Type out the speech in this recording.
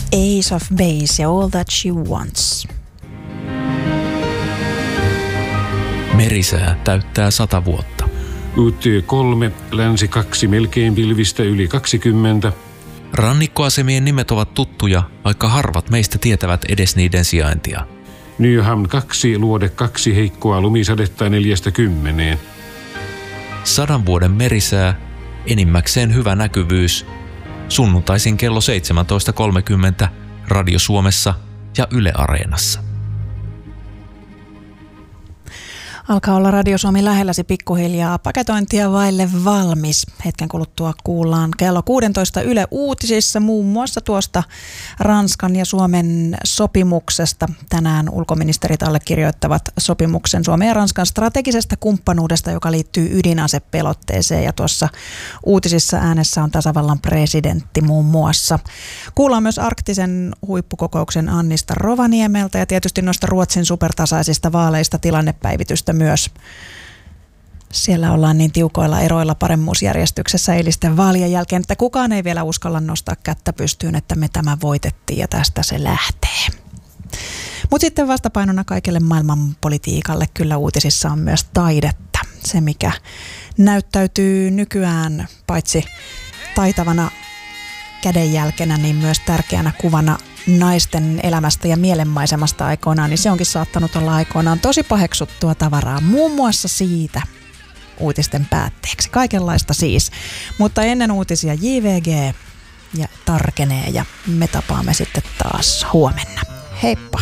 Ace of Base ja All That She Wants. Merisää täyttää 100 vuotta. UT 3, Länsi 2, melkein pilvistä yli 20. Rannikkoasemien nimet ovat tuttuja, vaikka harvat meistä tietävät edes niiden sijaintia. Nyhamn 2, Luode 2, heikkoa lumisadetta 4–10. 100 vuoden merisää, enimmäkseen hyvä näkyvyys. Sunnuntaisin kello 17.30 Radio Suomessa ja Yle Areenassa. Alkaa olla Radio Suomi lähelläsi pikkuhiljaa. Paketointia vaille valmis. Hetken kuluttua kuullaan kello 16 Yle Uutisissa muun muassa tuosta Ranskan ja Suomen sopimuksesta. Tänään ulkoministerit allekirjoittavat sopimuksen Suomen ja Ranskan strategisesta kumppanuudesta, joka liittyy ydinasepelotteeseen. Ja tuossa uutisissa äänessä on tasavallan presidentti muun muassa. Kuullaan myös arktisen huippukokouksen Annista Rovaniemeltä ja tietysti noista Ruotsin supertasaisista vaaleista tilannepäivitystä myös. Siellä ollaan niin tiukoilla eroilla paremmuusjärjestyksessä eilisten vaalien jälkeen, että kukaan ei vielä uskalla nostaa kättä pystyyn, että me tämä voitettiin ja tästä se lähtee. Mutta sitten vastapainona kaikelle maailmanpolitiikalle kyllä uutisissa on myös taidetta. Se, mikä näyttäytyy nykyään paitsi taitavana kädenjälkenä, niin myös tärkeänä kuvana naisten elämästä ja mielenmaisemasta aikoinaan, niin se onkin saattanut olla aikoinaan tosi paheksuttua tavaraa, muun muassa siitä uutisten päätteeksi. Kaikenlaista siis. Mutta ennen uutisia JVG ja tarkenee ja me tapaamme sitten taas huomenna. Heippa!